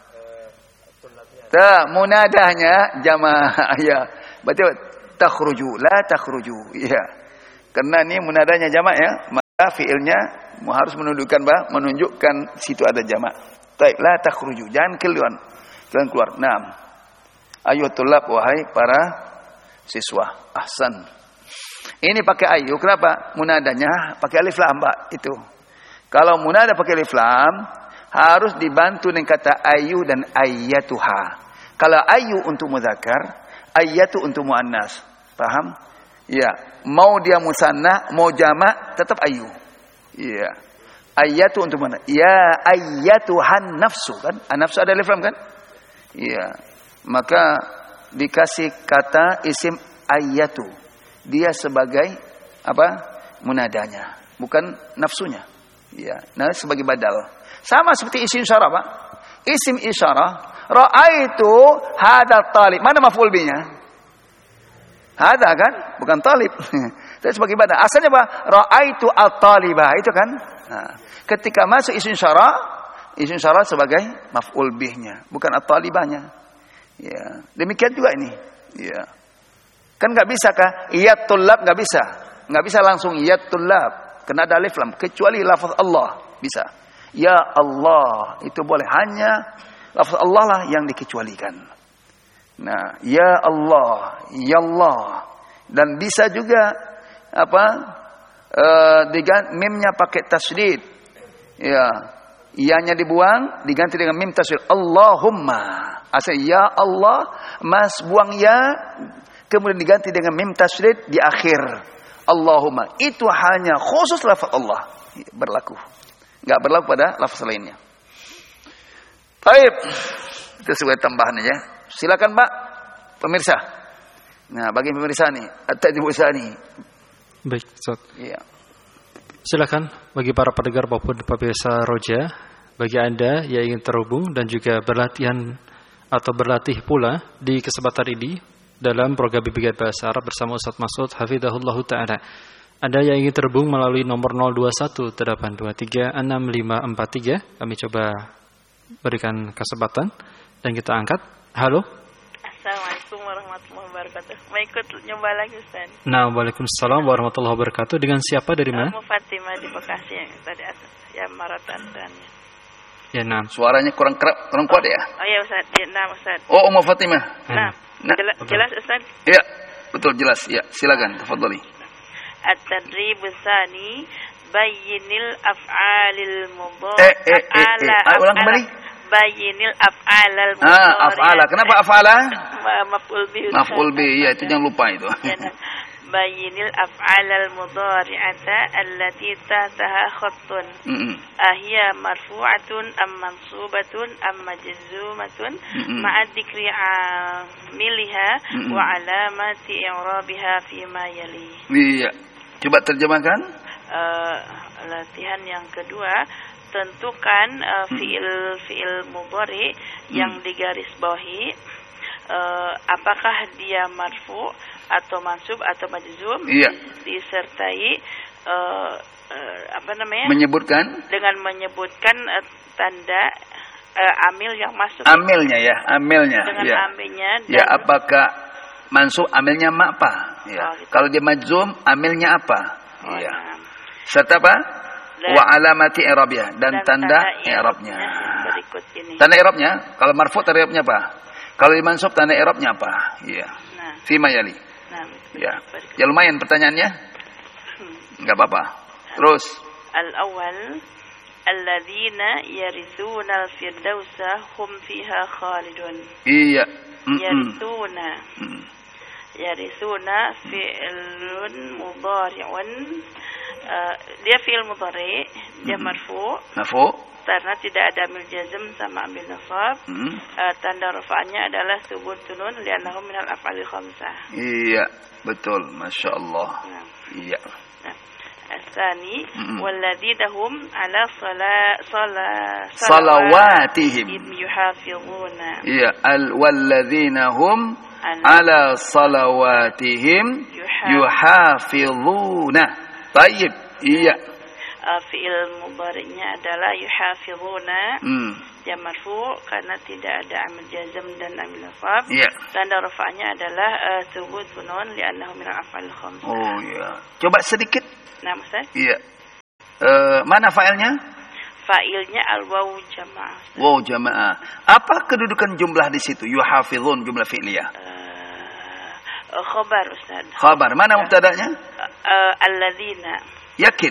Ta munadahnya jama' ya. Berarti takhruju, la takhruju. Ya. Karena ini munadahnya jama' ya, maka fiilnya harus menunjukkan bah, menunjukkan situ ada jama'. Baik, la takhruju, jangan keluar. Jangan keluar. Naam. Ayuhat tullab wahai para siswa. Ahsan. Ini pakai ayu, kenapa? Munadahnya pakai alif lam, Pak, itu. Kalau munada pakai alif lam harus dibantu dengan kata ayu dan ayyatuha. Kalau ayu untuk mudzakkar, Ayyatu untuk muannas. Paham? Ya, mau dia musanna, mau jamak tetap ayu. Iya. Ayyatu untuk mana? Ya ayyatuhan nafsu kan? An-nafsu ada alif lam kan? Iya. Maka dikasih kata isim ayyatu. Dia sebagai apa? Munadanya, bukan nafsunya. Iya. Nah, sebagai badal. Sama seperti isim isyarah, Pak. Isim isyarah, ra'aitu hadal talib. Mana maf'ul bihi-nya? Hada kan, bukan talib. Tapi sebagai badal. Asalnya apa? Ra'aitu at-talibah, itu kan. Nah, ketika masuk isim isyarah, isim isyarah sebagai maf'ul bihnya, bukan at-talibahnya. Ya, demikian juga ini. Ya. Kan enggak bisa kah? Iyat tullab enggak bisa. Enggak bisa langsung iyat tullab, kena ada alif lam kecuali lafaz Allah bisa. Ya Allah, itu boleh, hanya lafaz Allah lah yang dikecualikan. Nah, ya Allah, ya Allah, dan bisa juga apa? Uh, diganti mimnya pakai tasydid. Ya, ianya dibuang diganti dengan mim tasydid. Allahumma. Asal ya Allah, mas buang ya, kemudian diganti dengan mim tasydid di akhir. Allahumma. Itu hanya khusus lafaz Allah berlaku. Enggak berlaku pada lafaz lainnya. Baik. Itu sebagai tambahan ya. Silakan Pak pemirsa. Nah, bagi pemirsa nih, at-tadibu sani. Baik, Ustaz. Iya. Silakan bagi para pendengar maupun pemirsa Roja, bagi Anda yang ingin terhubung dan juga berlatihan atau berlatih pula di kesempatan ini dalam program Bimbingan Bahasa Arab bersama Ustaz Mas'ud hafizahullah taala. Anda yang ingin terhubung melalui nomor nol dua satu delapan dua tiga enam lima empat tiga, kami coba berikan kesempatan dan kita angkat. Halo. Assalamualaikum warahmatullahi wabarakatuh. Mau ikut nyoba lagi Ustaz? Nah, waalaikumsalam warahmatullahi wabarakatuh. Dengan siapa dari mana? Mau Fatimah di Bekasi yang tadi atas ya maratan-maratan. Ya, nah. Suaranya kurang kerap, kurang kuat ya? Oh ya Ustaz, ya, nah Ustaz. Oh, Ummu Fatimah. Nah, nah. Jelas, jelas Ustaz? Iya, betul jelas. Ya, silakan, tafadhali. At-tadrib tsani bayyinil af'alil mudhari. Eh, eh, eh, eh. Ayo ulang kembali. Bayyinil af'alal mudhari. Ah, af'ala. Kenapa af'ala? Maf'ul bihi. Maf'ul bihi, ya itu jangan lupa itu. Bayyinil af'alal mudhari'ata allati tahtaha khattun. Ahiya marfu'atun am mansubatun am majzumatun ma'a dzikri 'amiliha wa 'alamati i'rabiha fi ma yali. Iya. Coba terjemahkan. Uh, latihan yang kedua, tentukan uh, fiil fiil mudhari yang digaris bawahi, uh, apakah dia marfu atau mansub atau majzum, iya. disertai uh, uh, apa namanya? Menyebutkan dengan menyebutkan uh, tanda uh, amil yang masuk. Amilnya ya, amilnya. Dengan ya. amilnya. Dan ya, apakah mansub amilnya ma apa? Ya. Oh, gitu. Kalau dia majzum amilnya apa? Oh, ya. Nah. Serta apa? Dan, wa alamati i'rabiyah dan, dan tanda, tanda i'rabnya. Berikut ini. Tanda i'rabnya, kalau marfu tanda i'rabnya apa? Kalau dimansub tanda i'rabnya apa? Iya. Nah. Fi ma yali. Nah, ya. Ya lumayan pertanyaannya. Enggak hmm. apa-apa. Terus al-awwal alladzina yarithuna al-firdausa hum fiha khalidun. Iya. Mm-mm. Yarithuna. Mm. Yarithuna fi'lun mudhari'un. Uh, dia fi'il mudhari, dia mm. marfu. Marfu. Karena tidak ada amil jazm sama amil nasab. Mm. Uh, tanda rafa'nya adalah subutun li'annahu minal af'alil khamsah. Iya, betul. Masya Allah. Nah. Iya. Nah. Asani walladidahum ala sala sala salawatihim yuhafizuna. Iya, al walladzinahum ala salawatihim yuhafizuna. Baik, iya. Uh, fi'il mudhari'nya adalah yuhafizuna. Hmm. Dia marfu karena tidak ada amil jazm dan amil nasab. Iya. Tanda rafa'nya adalah uh, thubutun li'annahu min al-af'al khamsah. Oh iya. Coba sedikit. Nah, Ustaz? Iya. Uh, mana fa'ilnya? Fa'ilnya al-waw jamaah. Waw jamaah. Apa kedudukan jumlah di situ? Yuhafizun jumlah fi'liyah. Uh, khabar Ustaz. Khabar. Mana mubtada'nya? Uh, uh, alladzina. Yakin.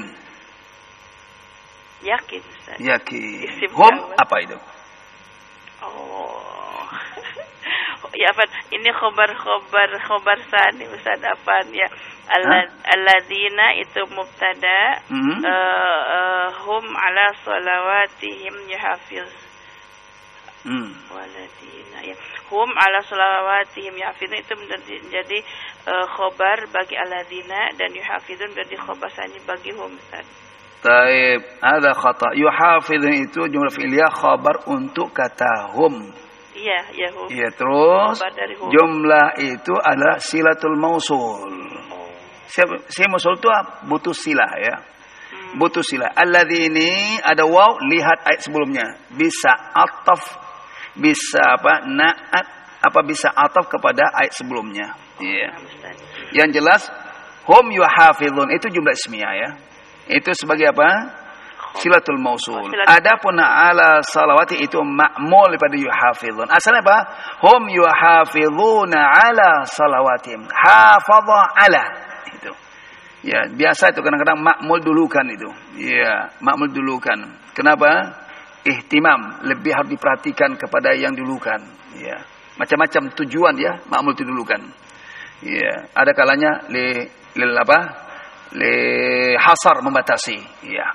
Yakin Ustaz. Yakin. Hum apa itu? Oh. ya apa? Ini khobar-khobar khobar sani Ustaz Afan ya. Alladzina itu mubtada, mm-hmm. uh, uh, hum ala salawatihim yahafiz. Hmm. Waladina ya. Hum ala salawatihim yahafizun itu menjadi uh, khobar bagi alladzina dan yuhafizun menjadi khobar sani bagi hum. Taib, ada khata. Yuhafizun itu jumlah fi'liyah khabar untuk kata hum. Iya, ya hum. Iya, terus hum. Jumlah itu adalah silatul mausul. Oh. Si mausul itu butuh silah ya. Hmm. Butuh silah. Alladzi ini ada waw, lihat ayat sebelumnya. Bisa ataf, bisa apa? Na'at, apa bisa ataf kepada ayat sebelumnya. Iya. Yeah. Yang jelas hum yuhafizun itu jumlah ismiyah ya. Itu sebagai apa? Silatul mausul. Adapun ala salawati itu ma'mul daripada yuhafizun. Asalnya apa? Hum yuhafizuna ala salawatihim. Hafadha ala. Itu. Ya, biasa itu kadang-kadang ma'mul dulukan itu. Ya, ma'mul dulukan. Kenapa? Ihtimam, lebih harus diperhatikan kepada yang dulukan. Ya. Macam-macam tujuan ya, ma'mul itu dulukan. Ya, ada kalanya li lil apa? Li hasar membatasi, ya.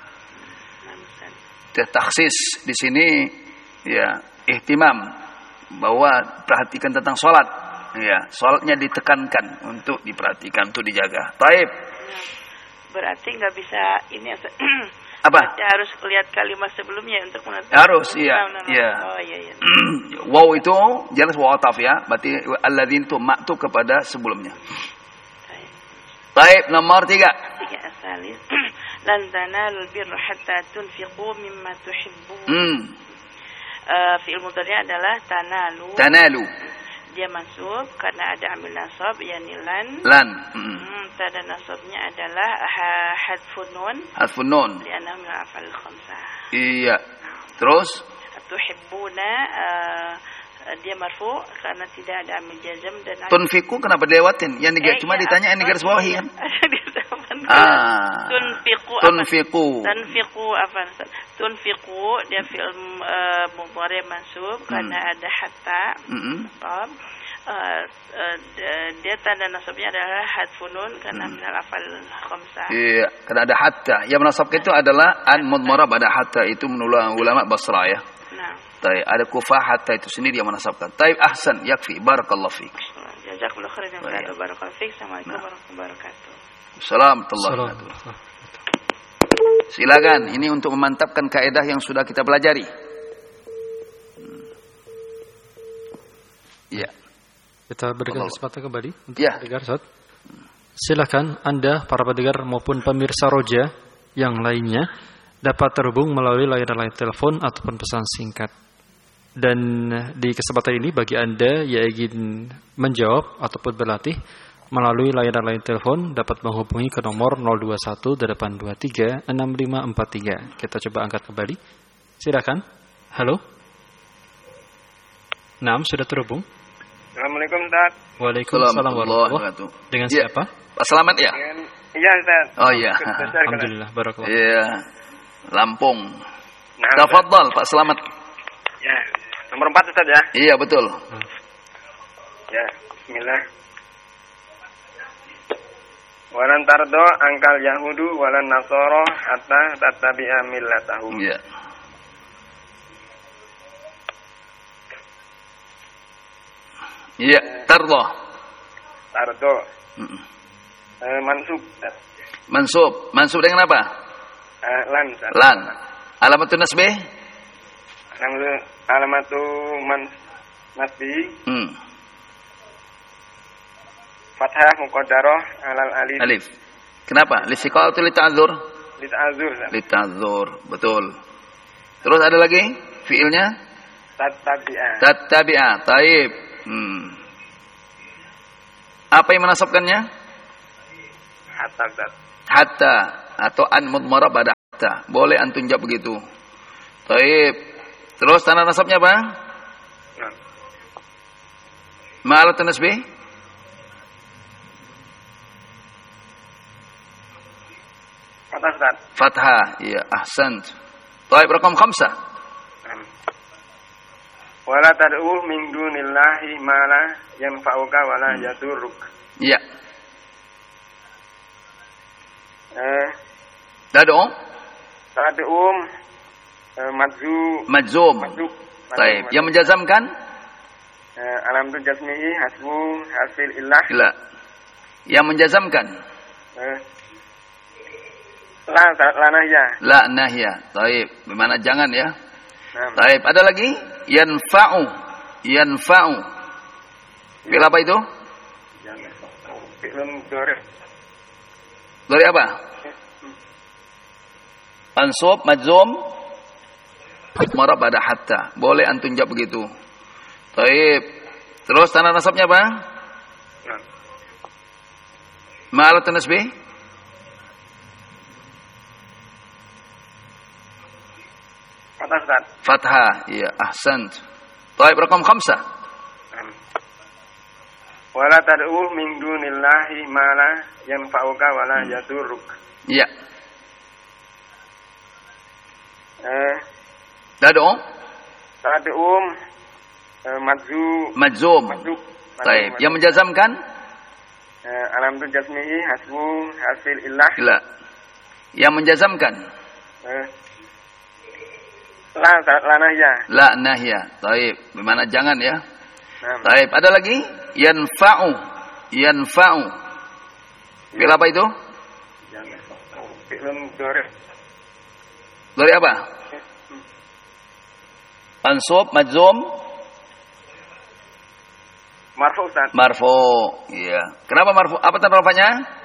Takhsis di sini ya, ihtimam bahwa perhatikan tentang salat. Ya, salatnya ditekankan untuk diperhatikan, untuk dijaga. Taib. Berarti enggak bisa ini apa? Harus lihat kalimat sebelumnya untuk menentukan. Harus, iya. No, no, no. Iya. Oh, iya, iya. Waw itu jelas waw ataf ya. Berarti alladzin itu maktub kepada sebelumnya. Baik, nomor tiga. Tiga asalis. Lan tanalul birra hatta tunfiqu mimma tuhibbun. Hmm. Uh, fi'il mudhari adalah tanalu. Tanalu. Dia masuk karena ada amil nasab yakni lan. Lan. Hmm. Hmm, tanda nasabnya adalah hadfun nun. Hadfun nun. Li'annahu min al-af'al khamsah. Iya. Terus tuhibbuna uh, dia marfu karena tidak ada amil jazm dan tunfiqu kenapa dilewatin? Yang eh, cuma iya, ditanya ini garis bawahi kan? Ah. Tunfiqu. Tunfiqu. Tunfiqu apa? Tunfiqu dia fi'il uh, mudhari mansub hmm. karena ada hatta. Mm-hmm. uh, uh, dia tanda nasabnya adalah hadfun nun karena min al-af'al khamsah. Iya, karena ada hatta. Yang menasabkan itu adalah an mudmarab ada hatta itu menurut ulama Basra ya. Nah. Taib, ada kufah hatta itu sendiri yang menasabkan. Taib ahsan, yakfi, barakallahu fiik. Jazakallahu khairan wa barakallahu fiik. Assalamualaikum warahmatullahi wabarakatuh. Assalamualaikum warahmatullahi wabarakatuh. Silakan, ini untuk memantapkan kaidah yang sudah kita pelajari. Iya. Kita berikan kesempatan kembali untuk ya. pendengar Ustaz. Silakan Anda para pendengar maupun pemirsa Roja yang lainnya dapat terhubung melalui layanan line telepon ataupun pesan singkat. Dan di kesempatan ini bagi Anda yang ingin menjawab ataupun berlatih melalui layanan line telepon dapat menghubungi ke nomor nol dua satu delapan dua tiga enam lima empat tiga. Kita coba angkat kembali. Silakan. Halo. Naam, sudah terhubung. Assalamualaikum Ustaz. Waalaikumsalam warahmatullahi wabarakatuh. Dengan ya. siapa? Pak Selamat ya? Iya Ustaz. Oh iya. Alhamdulillah, barakallah. Iya. Lampung. Nah, tafadhal Pak Selamat. Ya, nomor empat Ustaz ya? Iya, betul. Hmm. Ya, bismillah. Walan tardo angkal yahudu walan nasoro hatta tattabi'a millatahum. Iya. Iya, tardo. Tardo. Mm-mm. Eh, mansub. Mansub. Mansub dengan apa? Eh, lan. Lan. Alamatun nasbih? Alamatu alamatu man nasbi. Hmm. Fathah muqaddarah alal alif. Alif. Kenapa? Lisiqal atau lita'adzur? Lita'adzur. Lita'adzur, betul. Terus ada lagi fiilnya? Tattabi'a. Tattabi'a. Taib. Hmm. Apa yang menasabkannya? Hatta. Hatta atau an mudmarah pada hatta. Boleh antum jawab begitu. Taib. Terus tanda nasabnya apa? Nah. Ma'alatun nasbih? Fathah Ustaz. Fathah. Iya, ahsant. Taib, rakam khamsah. Wala tad'u min dunillahi ma la yanfa'uka wa la yadurruk. Iya. Eh, Tad'u tad'u eh, madzu majzum. madzu. Baik, yang menjazamkan Eh, alam tu jasmihi hasbu hasil illah. la. Yang menjazamkan Eh, la la nahya. la nahya. Baik, bermakna jangan ya. Nah, Baik, ada lagi yanfa'u. Yanfa'u. Fi'il apa itu? fi'lun mudhari'. Dari apa? Mansub, majzum, marab pada hatta. Boleh antum jawab begitu. Baik. Terus tanda nasabnya apa? Ma'alat nasbih? Fathah Ustaz. Fathah. Iya, ahsant. Baik, rakam khamsah. Wala tad'u min dunillahi ma la yanfa'uka wa la yadurruk. Iya. Eh, Tad'u tad'u eh, madzu majzum. madzu. Baik, yang menjazamkan Eh, alam tu jasmihi hasbu hasil illah. la. Yang menjazamkan Eh, la la nahya. la nahya. Baik, bermakna jangan ya. Nah, Baik, ada lagi yanfa'u. Yanfa'u. Fi'il apa itu? fi'lun mudhari'. Dari apa? Mansub, majzum, Marfu Ustaz. marfu. Iya. Kenapa marfu? Apa tanda rafanya?